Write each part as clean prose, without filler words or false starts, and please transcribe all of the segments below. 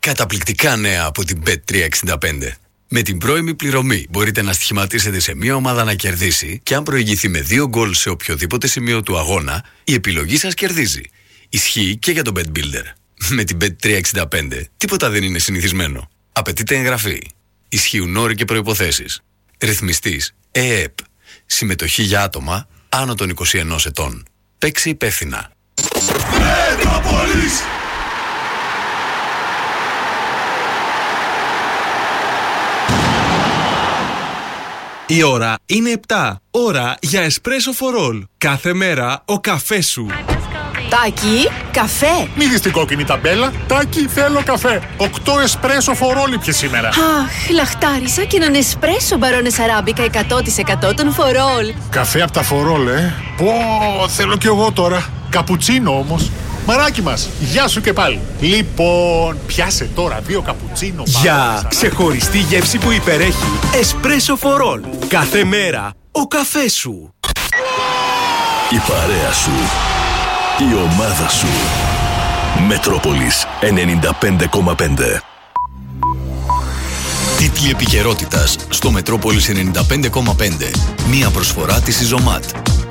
Καταπληκτικά νέα από την Bet365. Με την πρώιμη πληρωμή μπορείτε να στοιχηματίσετε σε μία ομάδα να κερδίσει και αν προηγηθεί με 2 γκολ σε οποιοδήποτε σημείο του αγώνα, η επιλογή σας κερδίζει. Ισχύει και για τον Bet Builder. Με την Bet365 τίποτα δεν είναι συνηθισμένο. Απαιτείται εγγραφή. Ισχύουν όροι και προϋποθέσεις. Ρυθμιστής ΕΕΠ. Συμμετοχή για άτομα άνω των 21 ετών. Παίξε υπεύθυνα. Η ώρα είναι 7. Ώρα για Espresso for All. Κάθε μέρα ο καφές σου. Τάκη, καφέ. Μη δεις την κόκκινη ταμπέλα. Τάκη, θέλω καφέ. 8 Espresso for All πια σήμερα. Αχ, λαχτάρισα και έναν Espresso Barones Arabica 100% των for all. Καφέ από τα for all, Πω, θέλω κι εγώ τώρα. Καπουτσίνο όμως. Μαράκι μας, γεια σου και πάλι. Λοιπόν, πιάσε τώρα 2 καπουτσίνο. Για ξεχωριστή γεύση που υπερέχει. Espresso for All. Κάθε μέρα ο καφές σου. Η παρέα σου. Η ομάδα σου. Μετρόπολης 95,5. Τίτλοι επικαιρότητας στο Μετρόπολης 95,5. Μία προσφορά της Ιζωμάτ.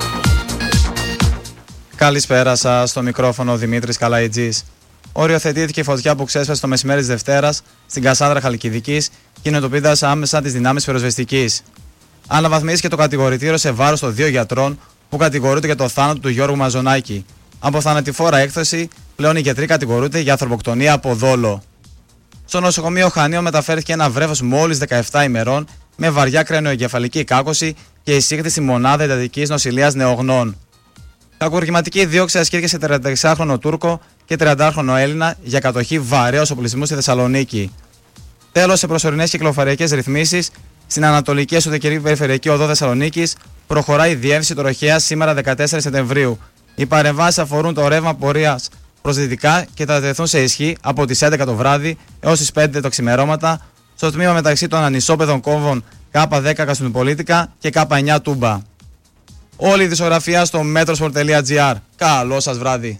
Καλησπέρα σας, στο μικρόφωνο Δημήτρης Καλαϊτζής. Οριοθετήθηκε η φωτιά που ξέσπασε το μεσημέρι της Δευτέρας στην Κασάνδρα Χαλκιδικής, κινητοποιώντας άμεσα τις δυνάμεις πυροσβεστικής. Αναβαθμίστηκε το κατηγορητήριο σε βάρος των 2 γιατρών που κατηγορούνται για το θάνατο του Γιώργου Μαζονάκη. Από θανατηφόρα έκθεση, πλέον οι γιατροί κατηγορούνται για ανθρωποκτονία από δόλο. Στο νοσοκομείο Χανίων μεταφέρθηκε ένα βρέφος μόλις 17 ημερών με βαριά κρανιοεγκεφαλική κάκωση και εισήχθη στη μονάδα εντατικής νοσηλείας νεογνών. Κακουργηματική δίωξη ασκήθηκε σε 36χρονο Τούρκο και 30χρονο Έλληνα για κατοχή βαρέως οπλισμού στη Θεσσαλονίκη. Τέλος, σε προσωρινές κυκλοφοριακές ρυθμίσεις, στην Ανατολική Εσωτερική Περιφερειακή Οδό Θεσσαλονίκης προχωράει η διεύθυνση τροχέας σήμερα 14 Σεπτεμβρίου. Οι παρεμβάσεις αφορούν το ρεύμα πορείας προς δυτικά και θα τεθούν σε ισχύ από τις 11 το βράδυ έως τις 5 το ξημερώματα στο τμήμα μεταξύ των ανισόπεδων κόμβων K10 Καστουνοπολίτικα και K9 Τούμπα. Όλη η δισογραφία στο metrosport.gr. Καλό σας βράδυ.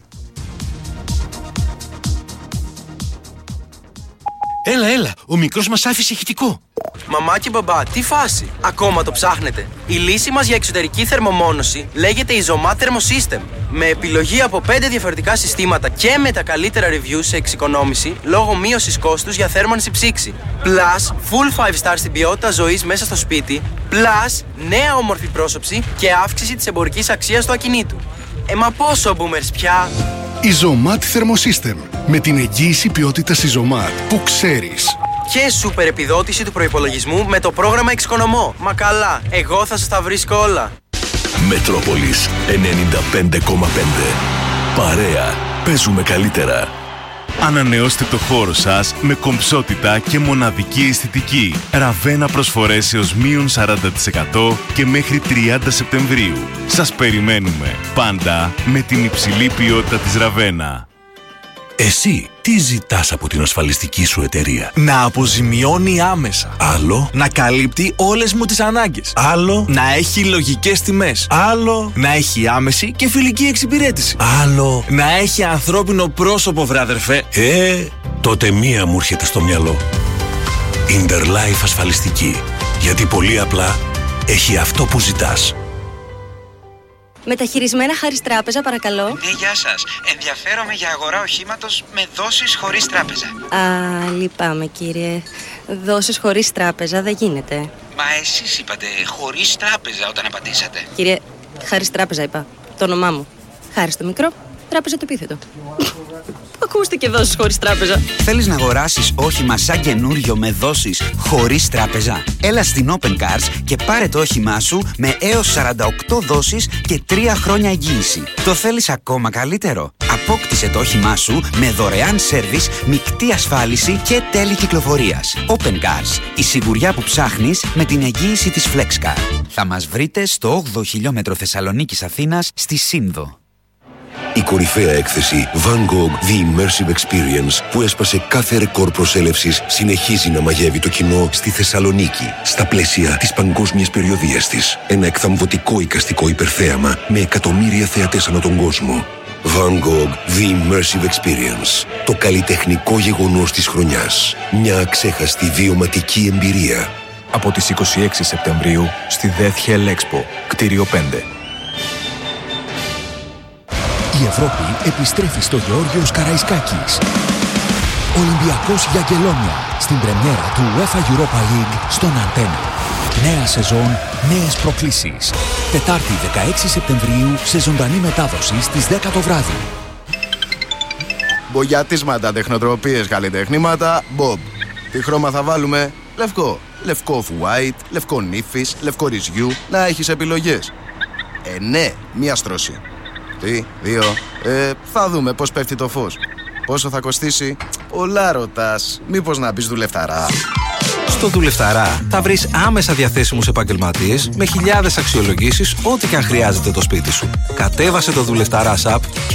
Έλα, ο μικρός μας άφησε ηχητικό. Μαμά και μπαμπά, τι φάση, ακόμα το ψάχνετε? Η λύση μας για εξωτερική θερμομόνωση λέγεται Izomat Thermosystem. Με επιλογή από 5 διαφορετικά συστήματα και με τα καλύτερα reviews σε εξοικονόμηση λόγω μείωσης κόστους για θέρμανση ψήξη. Plus, full 5 star στην ποιότητα ζωής μέσα στο σπίτι. Plus, νέα όμορφη πρόσωψη και αύξηση της εμπορικής αξίας του ακινήτου. Μα πόσο boomers πια! Izomat Thermosystem. Με την εγγύηση ποιότητας Izomat που ξέρεις. Και σούπερ επιδότηση του προϋπολογισμού με το πρόγραμμα Εξοικονομώ. Μα καλά, εγώ θα σας τα βρίσκω όλα. Μετρόπολης 95,5. Παρέα. Παίζουμε καλύτερα. Ανανεώστε το χώρο σας με κομψότητα και μοναδική αισθητική. Ραβένα προσφορές έως μείον 40% και μέχρι 30 Σεπτεμβρίου. Σας περιμένουμε πάντα με την υψηλή ποιότητα της Ραβένα. Εσύ τι ζητάς από την ασφαλιστική σου εταιρεία? Να αποζημιώνει άμεσα. Άλλο. Να καλύπτει όλες μου τις ανάγκες. Άλλο. Να έχει λογικές τιμές. Άλλο. Να έχει άμεση και φιλική εξυπηρέτηση. Άλλο. Να έχει ανθρώπινο πρόσωπο, βρε αδερφέ. Τότε μία μου έρχεται στο μυαλό. Interlife ασφαλιστική. Γιατί πολύ απλά έχει αυτό που ζητάς. Μεταχειρισμένα Χάρις Τράπεζα, παρακαλώ. Ναι, γεια σας. Ενδιαφέρομαι για αγορά οχήματος με δόσεις χωρίς τράπεζα. Λυπάμαι, κύριε. Δόσεις χωρίς τράπεζα δεν γίνεται. Μα εσείς είπατε χωρίς τράπεζα όταν απαντήσατε. Κύριε, Χάρις Τράπεζα είπα. Το όνομά μου. Χάρις το μικρό, Τράπεζα το επίθετο. Ακούστηκε δόσεις χωρίς τράπεζα. Θέλεις να αγοράσεις όχημα σαν καινούριο με δόσεις χωρίς τράπεζα? Έλα στην Open Cars και πάρε το όχημά σου με έως 48 δόσεις και 3 χρόνια εγγύηση. Το θέλεις ακόμα καλύτερο? Απόκτησε το όχημά σου με δωρεάν σέρβις, μεικτή ασφάλιση και τέλη κυκλοφορίας. Open Cars. Η σιγουριά που ψάχνεις με την εγγύηση της FlexCar. Θα μας βρείτε στο 8ο χιλιόμετρο Θεσσαλονίκης Αθήνας στη Σύνδο. Η κορυφαία έκθεση Van Gogh The Immersive Experience που έσπασε κάθε ρεκόρ προσέλευσης συνεχίζει να μαγεύει το κοινό στη Θεσσαλονίκη στα πλαίσια της παγκόσμιας περιοδίας της. Ένα εκθαμβωτικό εικαστικό υπερθέαμα με εκατομμύρια θεατές ανά τον κόσμο. Van Gogh The Immersive Experience. Το καλλιτεχνικό γεγονός της χρονιάς. Μια αξέχαστη βιωματική εμπειρία. Από τις 26 Σεπτεμβρίου στη Death Hell Expo, κτίριο 5. Η Ευρώπη επιστρέφει στο Γεώργιος Καραϊσκάκης. Ολυμπιακός Γιαγγελόνια στην πρεμιέρα του UEFA Europa League στον Αντένα. Νέα σεζόν, νέες προκλήσεις. Τετάρτη 16 Σεπτεμβρίου σε ζωντανή μετάδοση στις 10 το βράδυ. Μπογιατίσματα, τεχνοτροπίες, καλλιτεχνήματα, Bob. Τι χρώμα θα βάλουμε? Λευκό. Λευκό off-white, λευκό νύφης, λευκό ρυζιού. Να έχεις επιλογές. Ναι, μία στρώση. Τι, 2. Θα δούμε πώς πέφτει το φως. Πόσο θα κοστίσει? Πολλά ρωτάς. Μήπως να μπεις δουλευταρά? Στο Δουλευταρά θα βρεις άμεσα διαθέσιμους επαγγελματίες με χιλιάδες αξιολογήσεις ό,τι και αν χρειάζεται το σπίτι σου. Κατέβασε το Δουλευταρά app